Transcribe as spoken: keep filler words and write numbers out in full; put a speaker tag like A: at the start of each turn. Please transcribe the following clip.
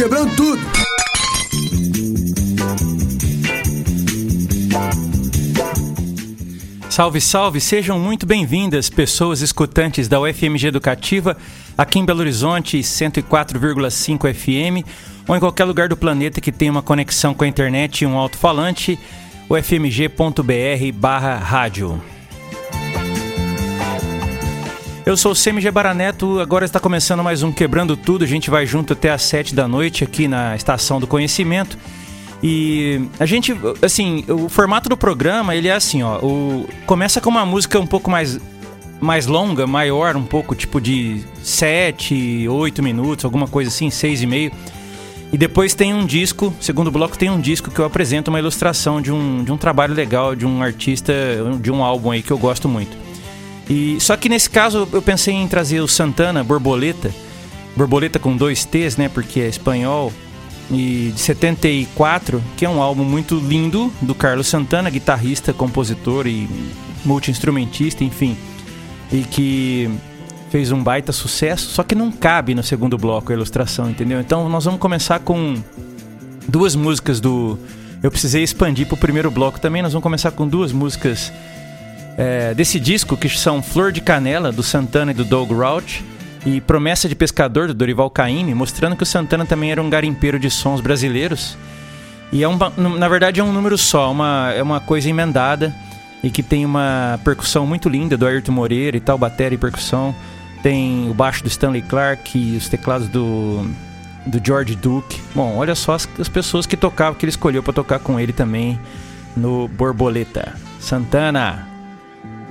A: quebrando tudo.
B: Salve, salve! Sejam muito bem-vindas, pessoas escutantes da U F M G Educativa, aqui em Belo Horizonte, cento e quatro vírgula cinco F M, ou em qualquer lugar do planeta que tenha uma conexão com a internet e um alto-falante, u f m g ponto b r barra rádio. Eu sou o C M G Baraneto, agora está começando mais um Quebrando Tudo, a gente vai junto até às sete da noite aqui na Estação do Conhecimento. E a gente, assim, o formato do programa, ele é assim, ó, o, começa com uma música um pouco mais, mais longa, maior, um pouco, tipo de sete, oito minutos, alguma coisa assim, seis e meio. E depois tem um disco, segundo bloco tem um disco que eu apresento uma ilustração de um, de um trabalho legal, de um artista, de um álbum aí que eu gosto muito. E, só que nesse caso eu pensei em trazer o Santana, Borboleta, Borboleta com dois T's, né, porque é espanhol. E de setenta e quatro, que é um álbum muito lindo do Carlos Santana, guitarrista, compositor e multi-instrumentista, enfim, e que fez um baita sucesso, só que não cabe no segundo bloco a ilustração, entendeu? Então nós vamos começar com duas músicas do... Eu precisei expandir para o primeiro bloco também, nós vamos começar com duas músicas é, desse disco, que são Flor de Canela, do Santana e do Doug Rauch, e Promessa de Pescador, do Dorival Caymmi, mostrando que o Santana também era um garimpeiro de sons brasileiros. E é um, na verdade é um número só, uma, é uma coisa emendada e que tem uma percussão muito linda do Ayrton Moreira e tal, bateria e percussão. Tem o baixo do Stanley Clarke e os teclados do, do George Duke. Bom, olha só as, as pessoas que tocavam, que ele escolheu para tocar com ele também no Borboleta. Santana!